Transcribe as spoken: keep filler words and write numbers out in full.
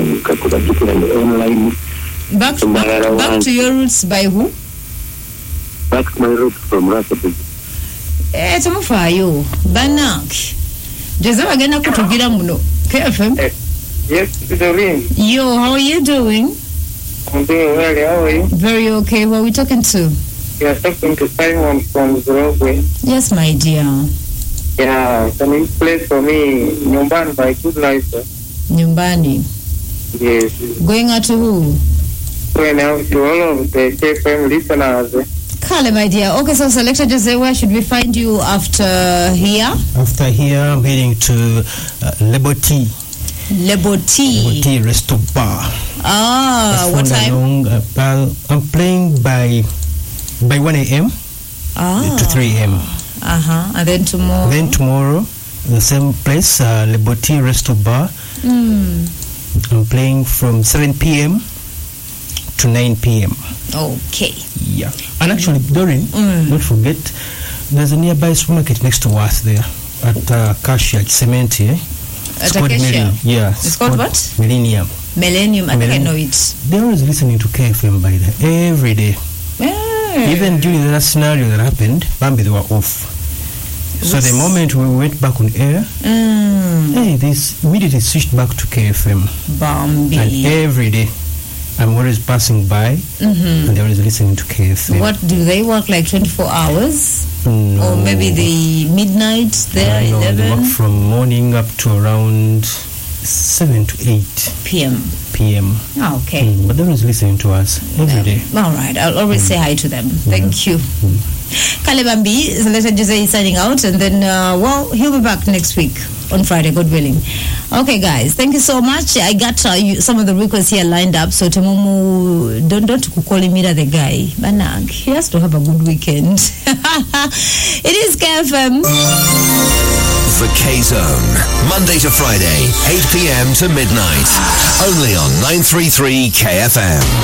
online. Back to, back, back to your roots by who? Back to my roots from Rasa. Eh, Tomufayo, Banak. Jose agenda kutugira muno. K F M. Yes, Doreen. Yo, how are you doing? I'm doing well. How are you? Very okay. Who are we talking to? You're talking to Simon from Zorogwe. Yes, my dear. Yeah, can you play for me Nyumbani by Good Life? Sir? Nyumbani. Yes. Going out to who? Going out to all of the K F M listeners. Kale, my dear. Okay, so Selector Jose, where should we find you after here? After here, I'm heading to uh, Leboti. Leboti. Leboti Resto Bar. Ah, what time? Along, uh, I'm playing by by one a.m. Ah. to three a.m. Uh-huh. And then tomorrow? Then tomorrow, the same place, uh, Leboti Resto Bar. Mm. I'm playing from seven p.m. to nine p.m. Okay. Yeah. And actually, Doreen, mm. don't forget, there's a nearby supermarket next to us there at uh, Kasia Cement here. At it's called Millennium. Yeah. It's, it's called, called what? Millennium. Millennium. I think I know it. They're always listening to K F M by there every day. Yeah. Even during that scenario that happened, Bambi, they were off. So the moment we went back on air, mm. hey, this immediately switched back to K F M. Bambi. And every day, I'm always passing by, mm-hmm. and they're always listening to K F M. What, do they work like twenty-four hours? No. Or maybe the midnight there, no, eleven? They work from morning up to around seven to eight p.m. p.m. Oh, okay. Mm, but they're always listening to us every um, day. All right. I'll always mm. say hi to them. Thank yeah. you. Mm. Kalebambi, Selector Jose is signing out, and then, uh, well, he'll be back next week on Friday, God willing. Okay, guys, thank you so much. I got uh, you, some of the requests here lined up, so Tomomu, don't, don't call him either the guy. Banag, he has to have a good weekend. It is K F M. The K-Zone, Monday to Friday, eight p.m. to midnight, only on nine three three K F M.